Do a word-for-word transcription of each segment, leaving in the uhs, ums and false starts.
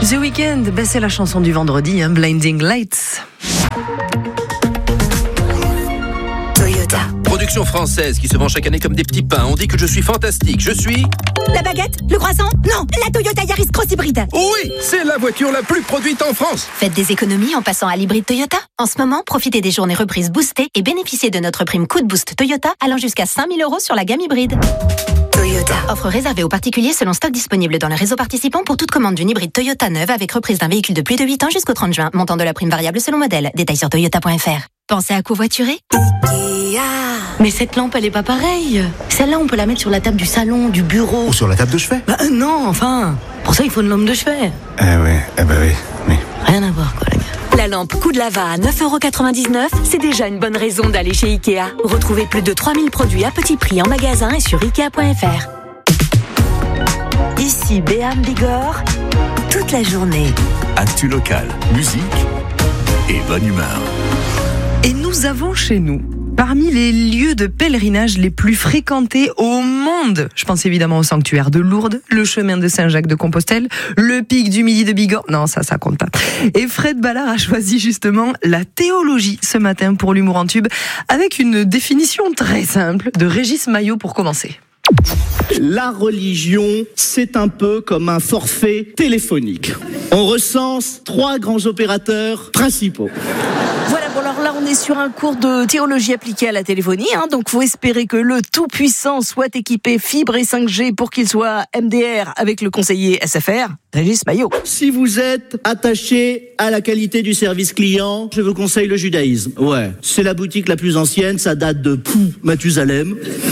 The Weeknd, ben c'est la chanson du vendredi, hein, Blinding Lights. Toyota. Production française qui se vend chaque année comme des petits pains. On dit que je suis fantastique. Je suis... La baguette? Le croissant? Non, la Toyota Yaris Cross Hybride. Oui, c'est la voiture la plus produite en France. Faites des économies en passant à l'hybride Toyota. En ce moment, profitez des journées reprises boostées et bénéficiez de notre prime coup de boost Toyota allant jusqu'à cinq mille euros sur la gamme hybride. Toyota. Offre réservée aux particuliers selon stock disponible dans le réseau participant pour toute commande d'une hybride Toyota neuve avec reprise d'un véhicule de plus de huit ans jusqu'au trente juin. Montant de la prime variable selon modèle. Détails sur toyota point f r. Pensez à covoiturer? Ikea. Mais cette lampe, elle est pas pareille. Celle-là, on peut la mettre sur la table du salon, du bureau. Ou sur la table de chevet. Bah euh, non, enfin. Pour ça, il faut une lampe de chevet. Eh ouais, eh bah oui, oui. Rien à voir, quoi, les gars. La lampe coup de lava à neuf euros quatre-vingt-dix-neuf, c'est déjà une bonne raison d'aller chez Ikea. Retrouvez plus de trois mille produits à petit prix en magasin et sur ikea point f r. Ici Béam Bigorre, toute la journée. Actu local, musique et bonne humeur. Et nous avons chez nous, parmi les lieux de pèlerinage les plus fréquentés au monde, je pense évidemment au sanctuaire de Lourdes, le chemin de Saint-Jacques de Compostelle, le pic du Midi de Bigorre, non ça, ça compte pas. Et Fred Ballard a choisi justement la théologie ce matin pour l'humour en tube, avec une définition très simple de Régis Maillot pour commencer. La religion, c'est un peu comme un forfait téléphonique. On recense trois grands opérateurs principaux. Voilà, bon alors là on est sur un cours de théologie appliquée à la téléphonie, hein, donc faut espérer que le Tout-Puissant soit équipé fibre et cinq G pour qu'il soit M D R avec le conseiller S F R, Régis Maillot. Si vous êtes attaché à la qualité du service client, je vous conseille le judaïsme. Ouais, c'est la boutique la plus ancienne, ça date de Pou, Mathusalem.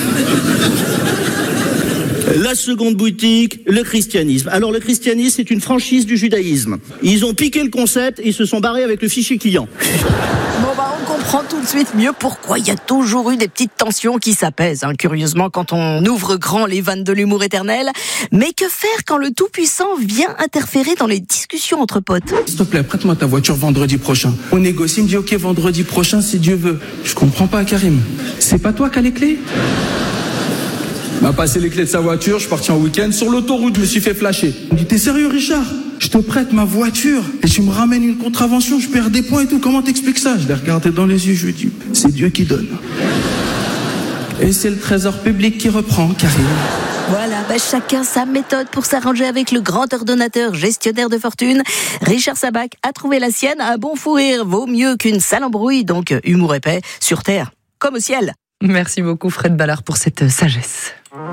La seconde boutique, le christianisme. Alors le christianisme, c'est une franchise du judaïsme. Ils ont piqué le concept et ils se sont barrés avec le fichier client. Bon bah on comprend tout de suite mieux pourquoi il y a toujours eu des petites tensions qui s'apaisent, hein, curieusement quand on ouvre grand les vannes de l'humour éternel. Mais que faire quand le Tout-Puissant vient interférer dans les discussions entre potes? S'il te plaît, prête-moi ta voiture vendredi prochain. On négocie, il me dit ok vendredi prochain si Dieu veut. Je comprends pas Karim. C'est pas toi qui as les clés? M'a passé les clés de sa voiture, je suis parti en week-end sur l'autoroute, je me suis fait flasher. Il me dit t'es sérieux Richard? Je te prête ma voiture et tu me ramènes une contravention, je perds des points et tout, comment t'expliques ça? Je l'ai regardé dans les yeux, je lui ai dit c'est Dieu qui donne. Et c'est le trésor public qui reprend, Karim. Voilà, bah chacun sa méthode pour s'arranger avec le grand ordonnateur gestionnaire de fortune. Richard Sabac a trouvé la sienne, un bon fou rire vaut mieux qu'une sale embrouille, donc humour épais, sur terre, comme au ciel. Merci beaucoup Fred Ballard pour cette sagesse.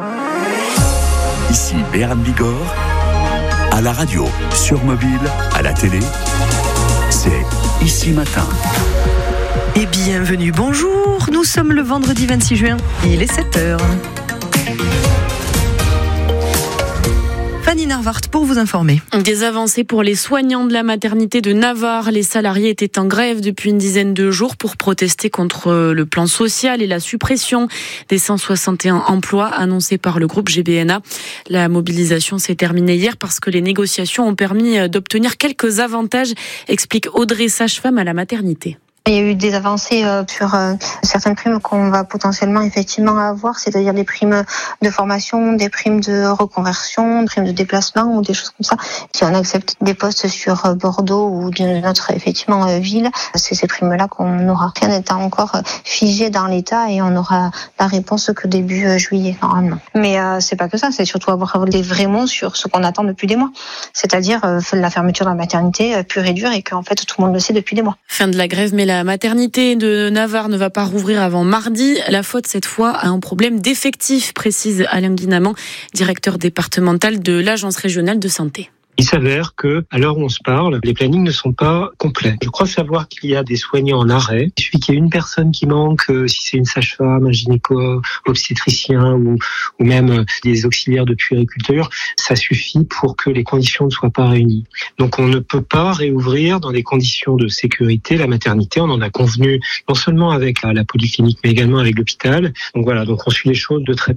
Ici Béam Bigorre, à la radio, sur mobile, à la télé, c'est Ici Matin. Et bienvenue, bonjour, nous sommes le vendredi vingt-six juin, il est sept heures. Fanny Narvart pour vous informer. Des avancées pour les soignants de la maternité de Navarre. Les salariés étaient en grève depuis une dizaine de jours pour protester contre le plan social et la suppression des cent soixante et un emplois annoncés par le groupe G B N A. La mobilisation s'est terminée hier parce que les négociations ont permis d'obtenir quelques avantages, explique Audrey, sage-femme à la maternité. Il y a eu des avancées euh, sur euh, certaines primes qu'on va potentiellement effectivement avoir, c'est-à-dire des primes de formation, des primes de reconversion, des primes de déplacement ou des choses comme ça. Si on accepte des postes sur euh, Bordeaux ou d'une autre effectivement euh, ville, c'est ces primes-là qu'on aura. Rien n'est encore figé dans l'État et on aura la réponse que début euh, juillet normalement. Mais euh, c'est pas que ça, c'est surtout avoir des vrais mots sur ce qu'on attend depuis des mois, c'est-à-dire euh, la fermeture de la maternité euh, pure et dure et qu'en fait tout le monde le sait depuis des mois. Fin de la grève, mais la La maternité de Navarre ne va pas rouvrir avant mardi. La faute, cette fois, à un problème d'effectifs, précise Alain Guinamant, directeur départemental de l'Agence régionale de santé. Il s'avère que, à l'heure où on se parle, les plannings ne sont pas complets. Je crois savoir qu'il y a des soignants en arrêt. Il suffit qu'il y ait une personne qui manque, si c'est une sage-femme, un gynéco, obstétricien ou, ou même des auxiliaires de puériculture, ça suffit pour que les conditions ne soient pas réunies. Donc on ne peut pas réouvrir dans des conditions de sécurité la maternité. On en a convenu non seulement avec la polyclinique mais également avec l'hôpital. Donc voilà, donc on suit les choses de très près.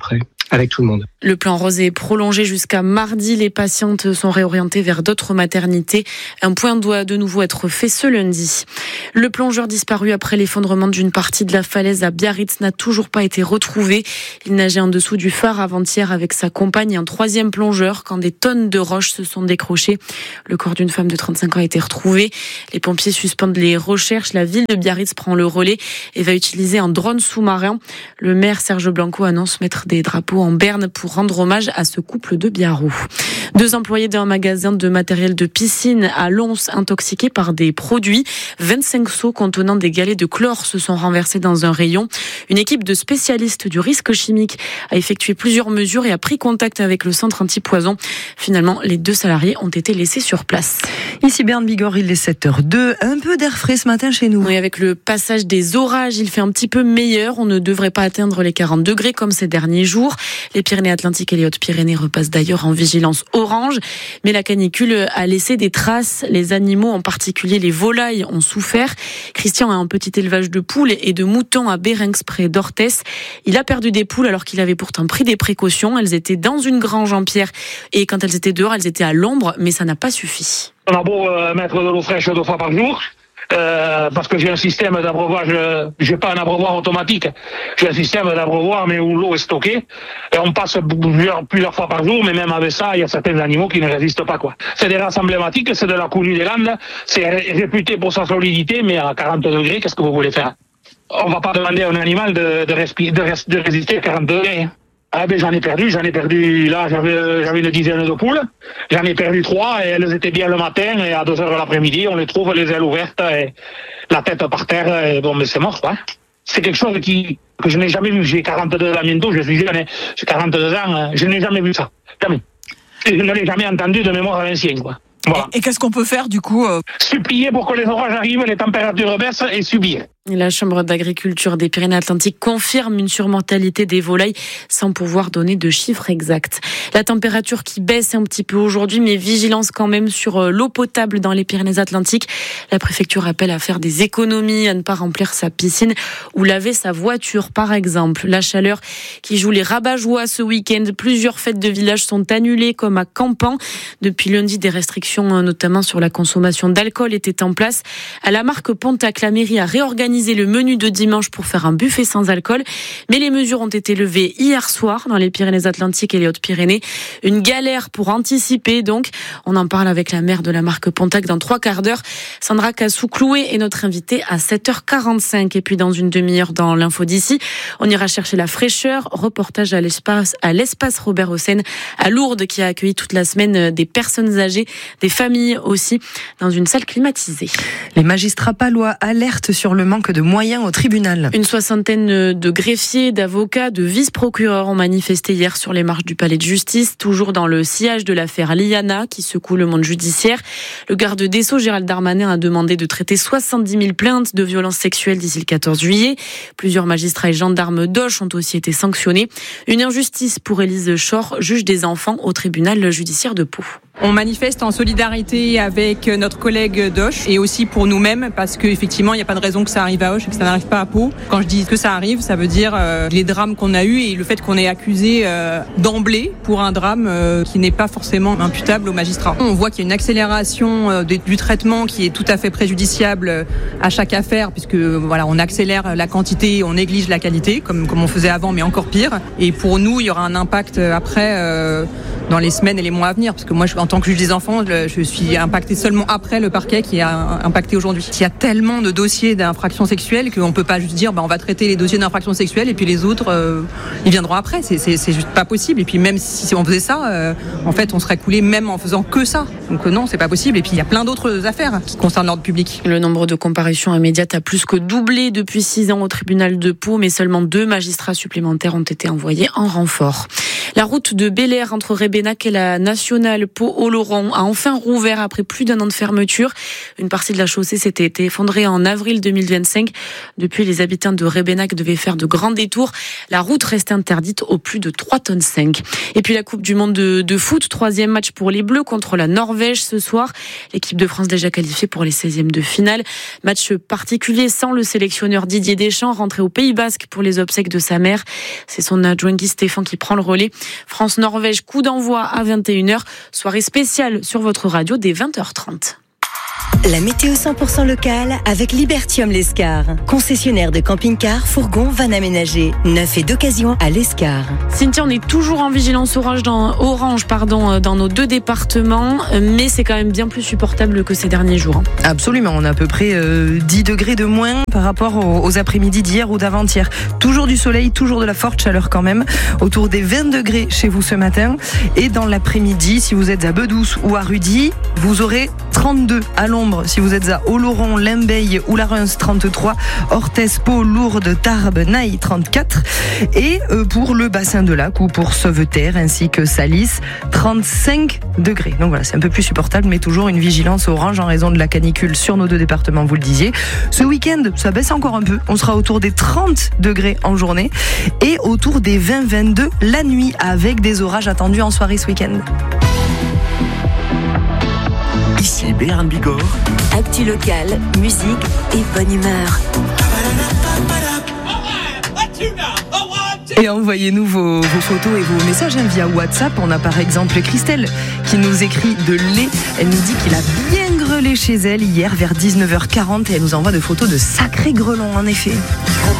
avec tout le monde. Le plan rose est prolongé jusqu'à mardi. Les patientes sont réorientées vers d'autres maternités. Un point doit de nouveau être fait ce lundi. Le plongeur disparu après l'effondrement d'une partie de la falaise à Biarritz n'a toujours pas été retrouvé. Il nageait en dessous du phare avant-hier avec sa compagne et un troisième plongeur quand des tonnes de roches se sont décrochées. Le corps d'une femme de trente-cinq ans a été retrouvé. Les pompiers suspendent les recherches. La ville de Biarritz prend le relais et va utiliser un drone sous-marin. Le maire Serge Blanco annonce mettre des drapeaux en berne pour rendre hommage à ce couple de Biarrot. Deux employés d'un magasin de matériel de piscine à Lons intoxiqués par des produits. vingt-cinq seaux contenant des galets de chlore se sont renversés dans un rayon. Une équipe de spécialistes du risque chimique a effectué plusieurs mesures et a pris contact avec le centre anti-poison. Finalement, les deux salariés ont été laissés sur place. Ici Berne Bigorre, il est sept heures deux. Un peu d'air frais ce matin chez nous. Oui, avec le passage des orages, il fait un petit peu meilleur. On ne devrait pas atteindre les quarante degrés comme ces derniers jours. Les Pyrénées-Atlantiques et les Hautes-Pyrénées repassent d'ailleurs en vigilance orange. Mais la canicule a laissé des traces. Les animaux, en particulier les volailles, ont souffert. Christian a un petit élevage de poules et de moutons à Bérinx près d'Orthès. Il a perdu des poules alors qu'il avait pourtant pris des précautions. Elles étaient dans une grange en pierre et quand elles étaient dehors, elles étaient à l'ombre, mais ça n'a pas suffi. On a beau euh, mettre de l'eau fraîche deux fois par jour, euh, parce que j'ai un système d'abreuvoir, euh, j'ai pas un abreuvoir automatique, j'ai un système d'abreuvoir mais où l'eau est stockée, et on passe plusieurs, plusieurs fois par jour, mais même avec ça, il y a certains animaux qui ne résistent pas, quoi. C'est des races emblématiques, c'est de la Cournue des Landes, c'est réputé pour sa solidité, mais à quarante degrés, qu'est-ce que vous voulez faire? On va pas demander à un animal de, de, respi- de, res- de résister à quarante degrés. Ah ben j'en ai perdu, j'en ai perdu, là j'avais, j'avais une dizaine de poules, j'en ai perdu trois et elles étaient bien le matin et à deux heures de l'après-midi on les trouve les ailes ouvertes et la tête par terre et bon mais c'est mort quoi. C'est quelque chose qui, que je n'ai jamais vu, j'ai quarante-deux ans bientôt, je suis jeune, j'ai quarante-deux ans, je n'ai jamais vu ça, jamais. Je ne l'ai jamais entendu de mémoire à l'ancien quoi. Voilà. Et, et qu'est-ce qu'on peut faire du coup euh... Supplier pour que les orages arrivent, les températures baissent et subir. La Chambre d'agriculture des Pyrénées-Atlantiques confirme une surmortalité des volailles sans pouvoir donner de chiffres exacts. La température qui baisse un petit peu aujourd'hui, mais vigilance quand même sur l'eau potable dans les Pyrénées-Atlantiques. La préfecture appelle à faire des économies, à ne pas remplir sa piscine ou laver sa voiture par exemple. La chaleur qui joue les rabat-joie ce week-end. Plusieurs fêtes de village sont annulées comme à Campan. Depuis lundi, des restrictions notamment sur la consommation d'alcool étaient en place. À la marque Pontac, la mairie a réorganisé le menu de dimanche pour faire un buffet sans alcool. Mais les mesures ont été levées hier soir dans les Pyrénées-Atlantiques et les Hautes-Pyrénées. Une galère pour anticiper donc. On en parle avec la maire de la marque Pontac dans trois quarts d'heure. Sandra Cassou-Clouet est notre invitée à sept heures quarante-cinq. Et puis dans une demi-heure dans l'info d'ici, on ira chercher la fraîcheur. Reportage à l'espace, à l'espace Robert Hossein à Lourdes qui a accueilli toute la semaine des personnes âgées, des familles aussi, dans une salle climatisée. Les magistrats palois alertent sur le manque de moyens au tribunal. Une soixantaine de greffiers, d'avocats, de vice-procureurs ont manifesté hier sur les marches du palais de justice, toujours dans le sillage de l'affaire Liana qui secoue le monde judiciaire. Le garde des Sceaux, Gérald Darmanin, a demandé de traiter soixante-dix mille plaintes de violences sexuelles d'ici le quatorze juillet. Plusieurs magistrats et gendarmes d'Auch ont aussi été sanctionnés. Une injustice pour Élise Chor, juge des enfants au tribunal judiciaire de Pau. On manifeste en solidarité avec notre collègue d'Auch et aussi pour nous-mêmes parce qu'effectivement il n'y a pas de raison que ça arrive à Auch et que ça n'arrive pas à Pau. Quand je dis que ça arrive, ça veut dire euh, les drames qu'on a eus et le fait qu'on est accusé euh, d'emblée pour un drame euh, qui n'est pas forcément imputable aux magistrats. On voit qu'il y a une accélération euh, du traitement qui est tout à fait préjudiciable à chaque affaire puisque voilà, on accélère la quantité, on néglige la qualité comme, comme on faisait avant mais encore pire. Et pour nous, il y aura un impact après euh, dans les semaines et les mois à venir parce que moi je en tant que juge des enfants, je suis impactée seulement après le parquet qui est impacté aujourd'hui. Il y a tellement de dossiers d'infractions sexuelles qu'on ne peut pas juste dire bah, on va traiter les dossiers d'infractions sexuelles et puis les autres, euh, ils viendront après. C'est, c'est, c'est juste pas possible. Et puis même si on faisait ça, euh, en fait, on serait coulé même en faisant que ça. Donc euh, non, c'est pas possible. Et puis il y a plein d'autres affaires qui concernent l'ordre public. Le nombre de comparutions immédiates a plus que doublé depuis six ans au tribunal de Pau, mais seulement deux magistrats supplémentaires ont été envoyés en renfort. La route de Bel-Air entre Rébénac et la nationale Pau-Oloron a enfin rouvert après plus d'un an de fermeture. Une partie de la chaussée s'était effondrée en avril deux mille vingt-cinq. Depuis, les habitants de Rébénac devaient faire de grands détours. La route restait interdite aux plus de trois tonnes cinq. Et puis la Coupe du Monde de, de foot, troisième match pour les Bleus contre la Norvège. Norvège ce soir. L'équipe de France déjà qualifiée pour les seizièmes de finale. Match particulier sans le sélectionneur Didier Deschamps, rentré au Pays Basque pour les obsèques de sa mère. C'est son adjoint Guy Stéphane qui prend le relais. France-Norvège, coup d'envoi à vingt et une heures. Soirée spéciale sur votre radio dès vingt heures trente. La météo cent pour cent locale avec Libertium l'Escar. Concessionnaire de camping-car, fourgon, van aménagé. Neuf et d'occasion à l'Escar. Cynthia, on est toujours en vigilance orange dans, orange, pardon, dans nos deux départements, mais c'est quand même bien plus supportable que ces derniers jours. Absolument, on a à peu près euh, dix degrés de moins par rapport aux, aux après-midi d'hier ou d'avant-hier. Toujours du soleil, toujours de la forte chaleur quand même. Autour des vingt degrés chez vous ce matin. Et dans l'après-midi, si vous êtes à Bedouce ou à Rudy, vous aurez trente-deux à l'ombre. Si vous êtes à Oloron, Limbeil ou la Reims, trente-trois, Orthez, Pau, Lourdes, Tarbes, Naï, trente-quatre. Et pour le bassin de Lac ou pour Sauveterre ainsi que Salis, trente-cinq degrés. Donc voilà, c'est un peu plus supportable, mais toujours une vigilance orange en raison de la canicule sur nos deux départements, vous le disiez. Ce week-end, ça baisse encore un peu. On sera autour des trente degrés en journée et autour des vingt à vingt-deux la nuit avec des orages attendus en soirée ce week-end. Ici Béarn Bigorre. Actu local, musique et bonne humeur. Et envoyez-nous vos, vos photos et vos messages hein, via WhatsApp. On a par exemple Christelle qui nous écrit de lait. Elle nous dit qu'il a bien grelé chez elle hier vers dix-neuf heures quarante et elle nous envoie de photos de sacrés grelons en effet.